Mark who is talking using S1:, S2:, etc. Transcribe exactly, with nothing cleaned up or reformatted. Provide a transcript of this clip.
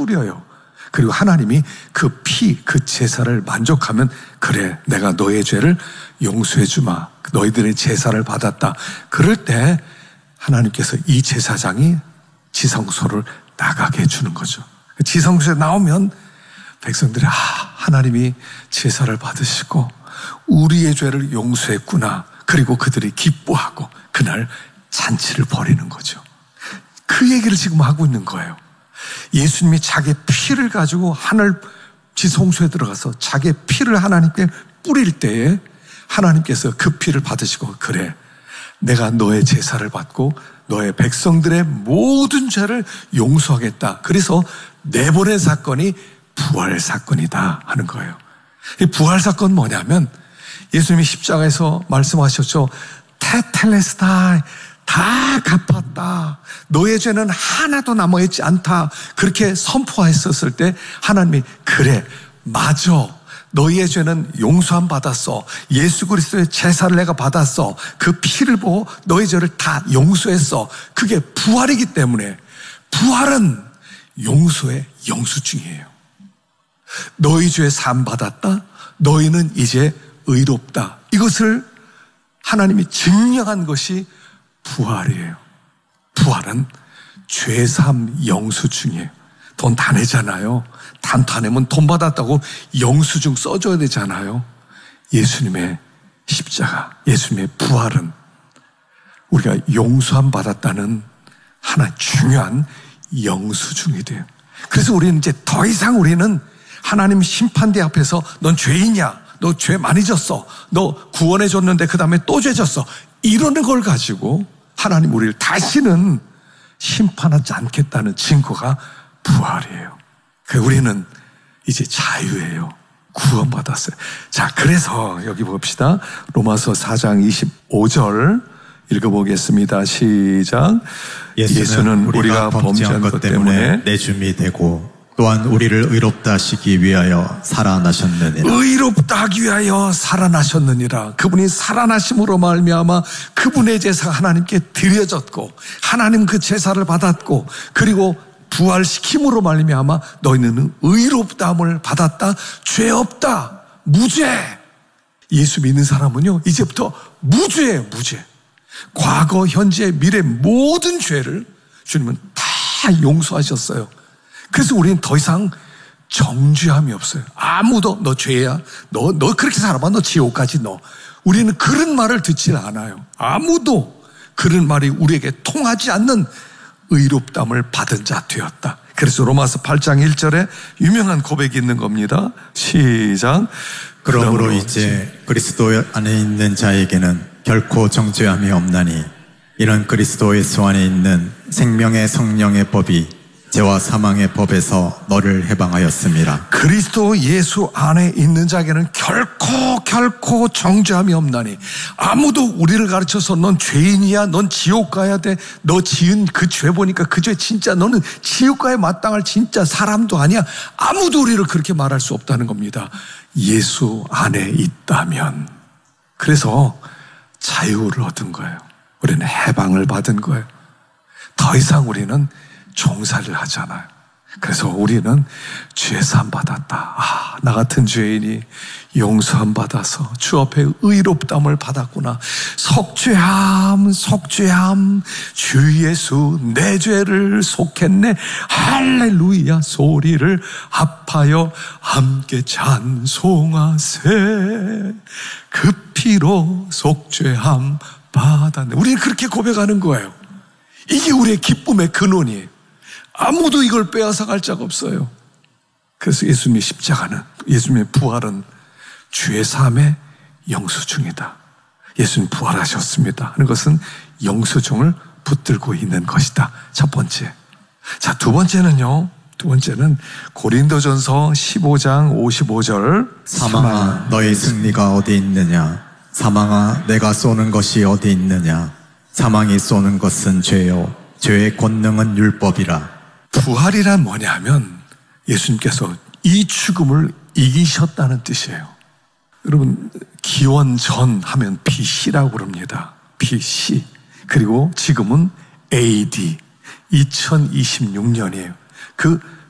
S1: 뿌려요. 그리고 하나님이 그 피, 그 제사를 만족하면 그래, 내가 너의 죄를 용서해 주마. 너희들의 제사를 받았다. 그럴 때 하나님께서 이 제사장이 지성소를 나가게 해주는 거죠. 지성소에 나오면 백성들이 아, 하나님이 제사를 받으시고 우리의 죄를 용서했구나. 그리고 그들이 기뻐하고 그날 잔치를 벌이는 거죠. 그 얘기를 지금 하고 있는 거예요. 예수님이 자기의 피를 가지고 하늘 지성소에 들어가서 자기의 피를 하나님께 뿌릴 때에 하나님께서 그 피를 받으시고 그래, 내가 너의 제사를 받고 너의 백성들의 모든 죄를 용서하겠다. 그래서 내보낸 사건이 부활 사건이다 하는 거예요. 이 부활 사건 뭐냐면 예수님이 십자가에서 말씀하셨죠. 테텔레스타이, 다 갚았다. 너의 죄는 하나도 남아있지 않다. 그렇게 선포했었을 때 하나님이 그래, 맞아. 너희의 죄는 용서함 받았어. 예수 그리스도의 제사를 내가 받았어. 그 피를 보고 너희 죄를 다 용서했어. 그게 부활이기 때문에 부활은 용서의 영수증이에요. 너희 죄 사함 받았다. 너희는 이제 의롭다. 이것을 하나님이 증명한 것이 부활이에요. 부활은 죄사함 영수증이에요. 돈 다 내잖아요. 단 다 내면 돈 받았다고 영수증 써줘야 되잖아요. 예수님의 십자가, 예수님의 부활은 우리가 용서함 받았다는 하나 중요한 영수증이 돼요. 그래서 우리는 이제 더 이상 우리는 하나님 심판대 앞에서 넌 죄인이야, 너 죄 많이 졌어, 너 구원해 줬는데 그 다음에 또 죄 졌어, 이러는 걸 가지고 하나님 우리를 다시는 심판하지 않겠다는 증거가 부활이에요. 우리는 이제 자유예요. 구원받았어요. 자, 그래서 여기 봅시다. 로마서 사 장 이십오 절 읽어보겠습니다. 시작.
S2: 예수는, 예수는 우리가, 우리가 범죄한 것 때문에 내줌이 되고 또한 우리를 의롭다 하시기 위하여 살아나셨느니라.
S1: 의롭다 하기 위하여 살아나셨느니라. 그분이 살아나심으로 말미암아 그분의 제사가 하나님께 드려졌고 하나님 그 제사를 받았고 그리고 부활시킴으로 말미암아 너희는 의롭다함을 받았다. 죄 없다. 무죄. 예수 믿는 사람은요 이제부터 무죄예요. 무죄. 과거, 현재, 미래 모든 죄를 주님은 다 용서하셨어요. 그래서 우리는 더 이상 정죄함이 없어요. 아무도 너 죄야, 너, 너 그렇게 살아봐, 너 지옥까지 너. 우리는 그런 말을 듣질 않아요. 아무도 그런 말이 우리에게 통하지 않는 의롭담을 받은 자 되었다. 그래서 로마서 팔 장 일 절에 유명한 고백이 있는 겁니다. 시작.
S2: 그러므로, 그러므로 이제 그리스도 안에 있는 자에게는 결코 정죄함이 없나니 이는 그리스도 예수 안에 있는 생명의 성령의 법이 죄와 사망의 법에서 너를 해방하였습니다.
S1: 그리스도 예수 안에 있는 자에게는 결코 결코 정죄함이 없나니 아무도 우리를 가르쳐서 넌 죄인이야, 넌 지옥 가야 돼, 너 지은 그 죄 보니까 그 죄 진짜 너는 지옥 가야 마땅할 진짜 사람도 아니야, 아무도 우리를 그렇게 말할 수 없다는 겁니다. 예수 안에 있다면. 그래서 자유를 얻은 거예요. 우리는 해방을 받은 거예요. 더 이상 우리는 종살이를 하잖아요. 그래서 우리는 죄사함 받았다. 아, 나 같은 죄인이 용서함 받아서 주 앞에 의롭담을 받았구나. 속죄함, 속죄함, 주 예수 내 죄를 속했네. 할렐루야 소리를 합하여 함께 찬송하세. 그 피로 속죄함 받았네. 우리는 그렇게 고백하는 거예요. 이게 우리의 기쁨의 근원이에요. 아무도 이걸 빼앗아갈 자가 없어요. 그래서 예수님의 십자가는, 예수님의 부활은 죄 사함의 영수증이다. 예수님 부활하셨습니다 하는 것은 영수증을 붙들고 있는 것이다. 첫 번째. 자, 두 번째는요. 두 번째는 고린도전서 십오 장 오십오 절.
S2: 사망아 너의 승리가 어디 있느냐. 사망아 내가 쏘는 것이 어디 있느냐. 사망이 쏘는 것은 죄요 죄의 권능은 율법이라.
S1: 부활이란 뭐냐면 예수님께서 이 죽음을 이기셨다는 뜻이에요. 여러분 기원전 하면 비씨라고 그럽니다. 비씨. 그리고 지금은 에이디 이천이십육 년이에요. 그